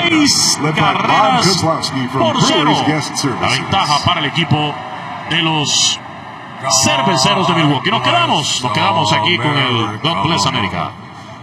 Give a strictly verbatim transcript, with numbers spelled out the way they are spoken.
Seis carreras por cero. La ventaja para el equipo de los Cerveceros de Milwaukee. Nos quedamos, nos quedamos aquí con el God Bless America.